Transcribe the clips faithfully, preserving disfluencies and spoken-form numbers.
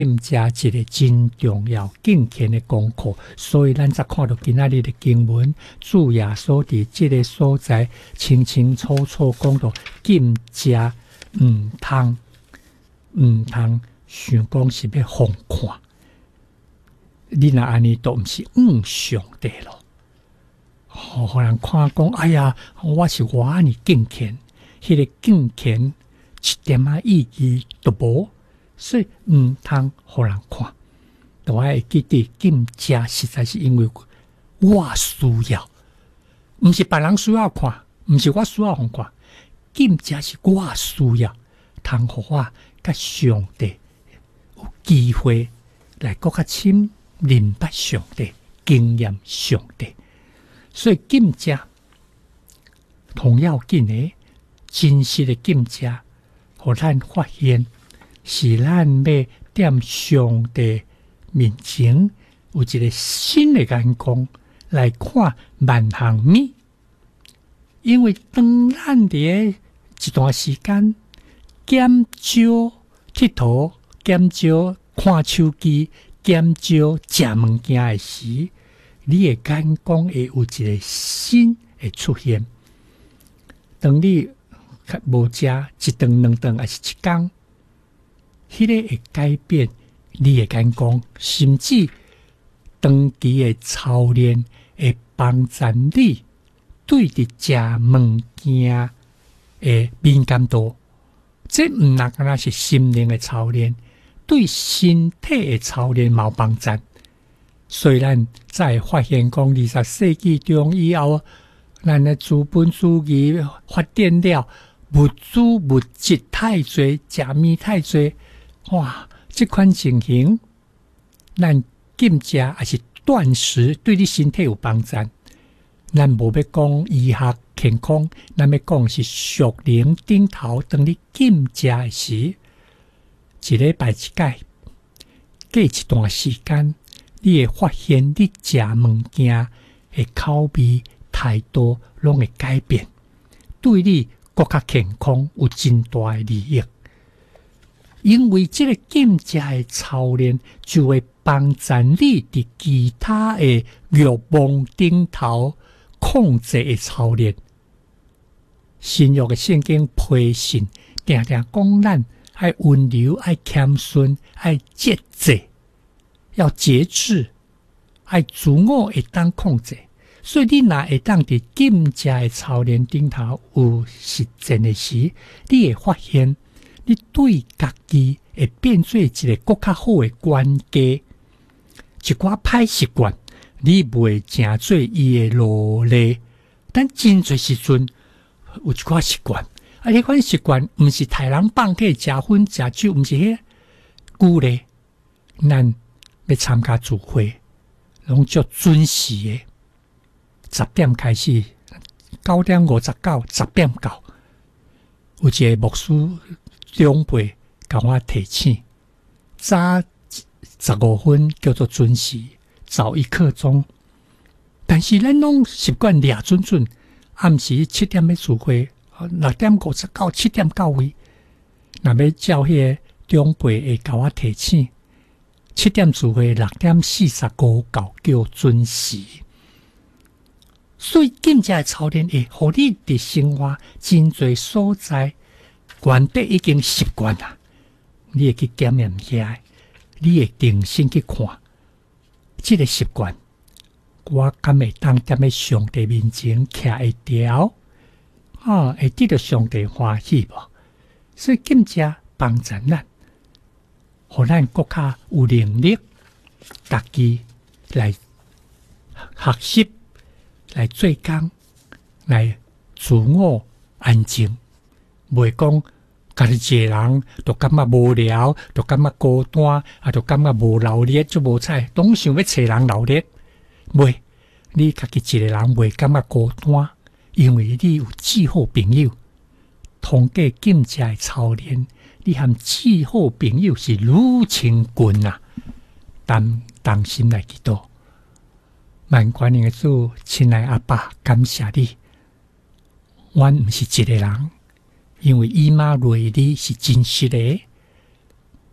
禁家一个真重要敬虔的功课，所以咱才看到今仔日的经文，主耶稣伫这个所在清清楚楚讲到禁家唔通唔通想讲是要互看，你若安尼都毋是응上帝咯。互、哦、人看讲，哎呀，我是我安尼敬虔，迄、那个敬虔一点仔意义都无。所以唔通互人看，都爱记得禁食，实在是因为我需要，唔是别人需要看，唔是我需要互看，禁食是我需要，通互我甲上帝有机会来搁较深明白上帝，经验上帝。所以禁食同要紧的，真实的禁食，互咱发现。是咱要踮上帝面前有一个新的眼光来看万项物，因为当咱伫一段时间减少佚佗、减少看手机、减少食物件的时，你的眼光会有一个新的出现。当你无食一顿、两顿，还是一天。迄个会改变你的眼光，甚至长期的操练会帮助你对伫食物件的敏感度。这毋那敢若是心灵的操练，对身体的操练嘛有帮助。虽然在发现讲二十世纪中以后，咱的资本主义发展了，物资物质太多，食物太多。哇！这款情形，咱禁食还是断食，对你身体有帮助。咱无要讲医学健康，咱要讲是属灵顶头。当你禁食的时，一礼拜一届，过一段时间，你会发现你食物件的口味、态度拢会改变，对你更较健康有真大的利益。因为这个禁食的操练，就会帮助你伫其他的欲望顶头控制的操练。新约的圣经批信，定定讲咱爱温柔、爱谦逊、爱节制，要节制，爱自我会当控制。所以你若会当伫禁食的操练顶头有实践的时，你会发现。你对家己会变做一个更较好的管家，一寡歹习惯，你袂成做伊的奴隶。但真侪时阵有一寡习惯，啊，迄款习惯毋是杀人放火、食薰、食酒，毋是迄旧咧。咱要参加聚会，拢足准时的，十点开始，九点五十九，十点到。有一个牧师。长辈甲我提醒，早十五分叫做准时，早一刻钟。但是咱拢习惯俩准准，暗时七点要聚会，六点五十九，七点到位。若要叫迄个长辈会甲我提醒，七点聚会，六点四十五到叫准时。所以禁食的操练会互你伫生活真侪所在。原底已经习惯啦，你会去检验遐，你会定心去看，这个习惯，我敢会当踮咧上帝面前徛会牢，啊，会得到上帝欢喜无？所以禁食帮助咱，互咱更较有能力，家己来学习，来做工，来自我安静。袂讲，家己一个人就感觉无聊，就感觉孤单，啊，就感觉无热烈，就无彩，总想要找人热烈。袂，你家己一个人袂感觉孤单，因为你有至好朋友。通过禁食的操练，你和至好朋友是愈亲近啊！当当心来祈祷，万关的主，亲爱阿爸，感谢你，我毋是一个人。因为以马内利是真实的，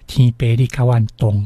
天父你甲阮同